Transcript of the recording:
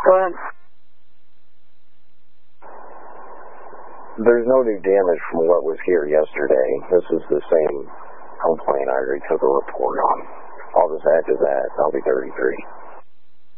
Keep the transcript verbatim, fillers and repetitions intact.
Go ahead. There's no new damage from what was here yesterday. This is the same complaint I already took a report on. I'll just add to that. I'll be thirty-three.